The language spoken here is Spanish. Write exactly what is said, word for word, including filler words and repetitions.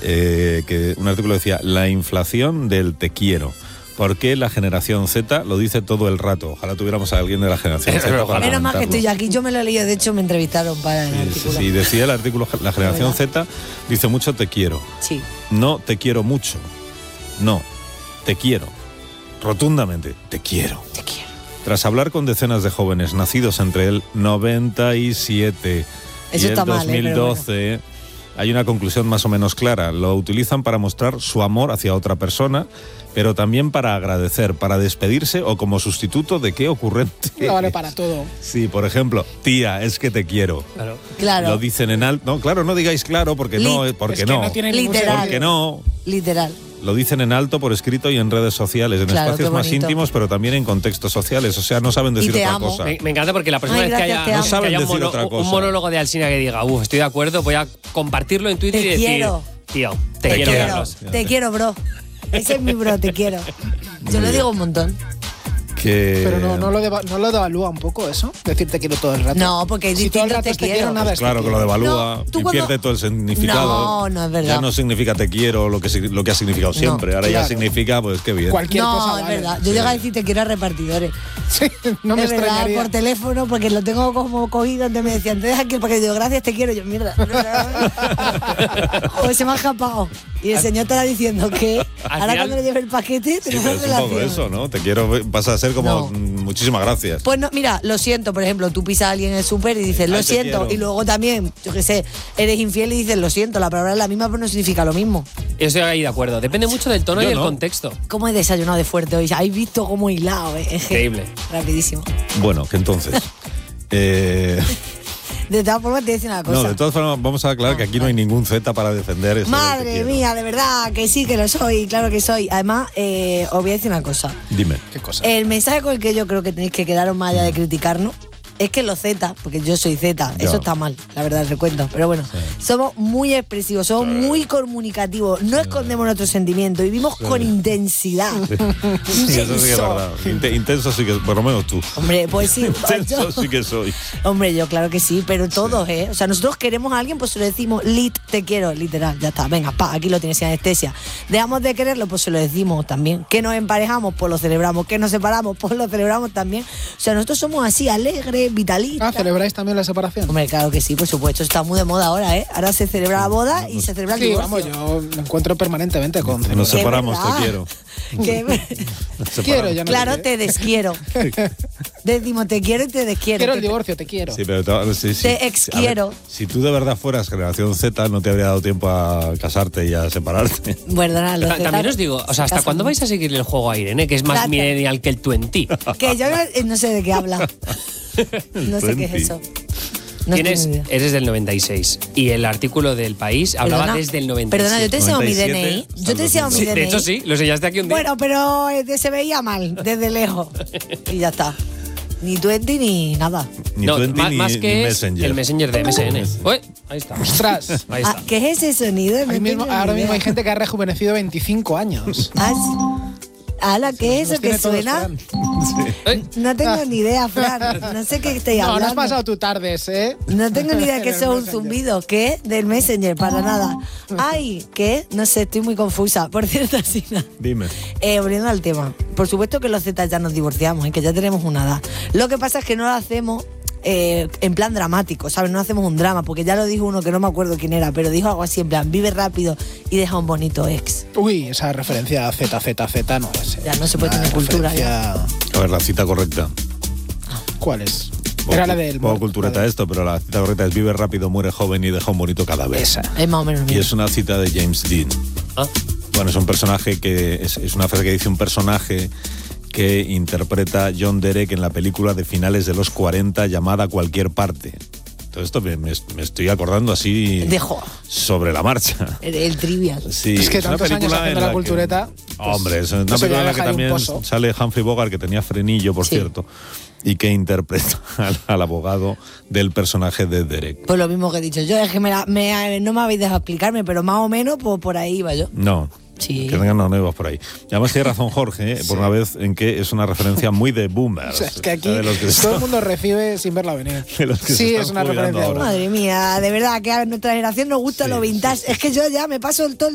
eh, que un artículo decía, la inflación del te quiero. Porque la generación Z lo dice todo el rato. Ojalá tuviéramos a alguien de la generación Z. Menos mal que estoy yo aquí. Yo me lo he leído. De hecho, me entrevistaron para el sí, artículo. Sí, sí, decía el artículo, la generación Z dice mucho te quiero. Sí. No te quiero mucho. No, te quiero. Rotundamente, te quiero. Te quiero. Tras hablar con decenas de jóvenes nacidos entre el noventa y siete Eso y el está mal, dos mil doce, ¿eh? hay una conclusión más o menos clara. Lo utilizan para mostrar su amor hacia otra persona, pero también para agradecer, para despedirse o como sustituto de qué ocurrente. No vale para todo. Sí, por ejemplo, tía, es que te quiero. Claro. claro. Lo dicen en alto. No, claro, no digáis claro porque Lit- no, porque es que no. no tiene Literal. Porque no. Literal. Lo dicen en alto, por escrito y en redes sociales, en Claro, espacios qué más bonito. íntimos, pero también en contextos sociales. O sea, no saben decir te otra amo. cosa. Me, me encanta porque la próxima Ay, vez gracias, que te haya, amo. No saben que haya un, decir mono- otra cosa. un monólogo de Alsina que diga, uff, estoy de acuerdo, voy a compartirlo en Twitter Te y decir, quiero. tío, te, Te quiero, quiero. Carlos. Te quiero, bro. Ese es mi bro, te quiero. Yo lo digo un montón. Que... Pero no, no, lo deva- no lo devalúa un poco eso, decir te quiero todo el rato. No, porque si todo el distinto rato te es te quiero, quiero. nada es te Claro que lo quiero. devalúa No, tú y cuando- pierde todo el significado. No, no es verdad. Ya no significa te quiero lo que, sig- lo que ha significado siempre. Ahora claro. ya significa, pues qué bien. Cualquier no, cosa es vale. verdad. Yo llego a decir te quiero a repartidores. Sí, no me es verdad, extrañaría. por teléfono, porque lo tengo como cogido. Entonces me decían, te dejas aquí porque digo, gracias, te quiero. Yo, mierda. O se me ha escapado. Y el señor estará diciendo que Al ahora final- cuando le lleve el paquete, Sí, tenemos pero es un poco relación. eso, ¿no? Te quiero, pasa a ser como No. mm, muchísimas gracias. Pues no, mira, lo siento, por ejemplo, tú pisas a alguien en el súper y dices, lo Ay, te siento, quiero. y luego también, yo qué sé, eres infiel y dices, lo siento, la palabra es la misma, pero no significa lo mismo. Estoy ahí de acuerdo. Depende mucho del tono Yo y del no. contexto. ¿Cómo he desayunado de fuerte hoy? ¿Habéis visto cómo he hilado? Eh? Es que- Increíble. Rapidísimo. Bueno, que entonces... eh, De todas formas, te voy a decir una cosa. no, de todas formas, vamos a aclarar que aquí no hay ningún Z para defender eso. de te Madre quiero. mía, de verdad, que sí, que lo soy, claro que soy. Además, eh, os voy a decir una cosa. Dime. ¿Qué cosa? El mensaje con el que yo creo que tenéis que quedaros más allá de criticarnos es que los Z, porque yo soy Z, Ya. eso está mal, la verdad, el recuento. Pero bueno, somos muy expresivos, somos muy comunicativos, no escondemos nuestros sentimientos, vivimos con intensidad. Sí, eso sí que es Intenso. verdad. Inte- intenso sí que, por lo menos tú. Hombre, pues sí. Intenso yo- sí que soy. Hombre, yo claro que sí, pero todos, ¿eh? O sea, nosotros queremos a alguien, pues se lo decimos, lit, te quiero, literal, ya está. Venga, pa, aquí lo tienes sin anestesia. Dejamos de quererlo, pues se lo decimos también. Que nos emparejamos, pues lo celebramos. Que nos separamos, pues lo celebramos también. O sea, nosotros somos así, alegres, vitalistas. Ah, ¿celebráis también la separación? Hombre, claro que sí, por supuesto. Está muy de moda ahora, ¿eh? Ahora se celebra la boda y se celebra el Sí, divorcio. vamos, yo me encuentro permanentemente con Nos celebración. separamos, verdad. te quiero. Que- Nos separamos. Quiero, ya no claro, te te desquiero. Decimos te quiero y te desquiero. Quiero el Te- divorcio, te quiero. Sí, pero te, sí, sí. Te exquiero. A ver, si tú de verdad fueras generación Z, no te habría dado tiempo a casarte y a separarte. Bueno, nada, los Ta- También Z os digo, o sea, se ¿hasta casan cuándo mucho. vais a seguirle el juego a Irene, que es más Gracias. millennial que el veinte? Que yo no, eh, no sé de qué habla. No sé qué es eso. No Tienes, tengo ni idea. eres del noventa y seis y el artículo del País hablaba Perdona, desde el noventa y siete. Perdona, yo te he enseñado mi noventa y D N I. siete Yo te he enseñado mi Sí, D N I. de hecho sí, lo enseñaste aquí un día. Bueno, pero eh, se veía mal, desde lejos. Y ya está. Ni twenty ni nada. Ni no, Twenty más, ni, más ni que es Messenger. el Messenger de M S N. Uy, ahí está. Ostras. Ahí Ah, está. ¿qué es ese sonido? No Ahí mismo- tengo ni ahora mismo idea. hay gente que ha rejuvenecido veinticinco años. Ah, sí. Ala, ¿qué es Los eso que tiene todos, suena? Fran. Ey, No tengo ni idea, Fran. No sé qué estoy No, hablando. no has pasado tu tardes, ¿eh? No tengo ni idea que En el eso es un Messenger. zumbido. ¿Qué? Del Messenger, para nada. Ay, ¿qué? No sé, estoy muy confusa. Por cierto, Sina. Dime. Eh, volviendo al tema. Por supuesto que los Z ya nos divorciamos, ¿eh? Que ya tenemos una edad. Lo que pasa es que no lo hacemos eh, en plan dramático, ¿sabes? No hacemos un drama, porque ya lo dijo uno que no me acuerdo quién era, pero dijo algo así en plan, vive rápido y deja un bonito ex. Uy, esa referencia a Z, Z, Z no es. Ya no se puede tener cultura, ya. A ver, la cita correcta. ¿Cuál es? Poco- Era la del... Poco cultureta la de- esto, pero la cita correcta es vive rápido, muere joven y deja un bonito cadáver. Esa. Es más o menos Y mío. es una cita de James Dean. ah, Bueno, es un personaje que es, es una frase que dice un personaje que interpreta John Derek en la película de finales de los cuarenta llamada Cualquier parte. Todo esto me, me- me estoy acordando así Dejo. sobre la marcha. El, el trivial. Sí, Es que una tantos años película haciendo en la que- cultureta, pues, Hombre, es una eso ya película en la que deja ahí un también pozo. sale Humphrey Bogart, que tenía frenillo, por Sí. cierto, y que interpreta al, al abogado del personaje de Derek. Pues lo mismo que he dicho yo, es que me la- me- no me habéis dejado explicarme, pero más o menos pues, por ahí iba yo. No. Sí. Que tengan los nuevos por ahí. Y además tiene razón Jorge, ¿eh? Por una vez en que es una referencia muy de O boomers. sea, es que aquí O sea, de los que todo están- el mundo recibe sin verla venir. de los que se Sí, están es una jubilando referencia. ahora. Madre mía, de verdad que a nuestra generación nos gusta Sí, lo vintage. sí, sí. Es que yo ya me paso el todo el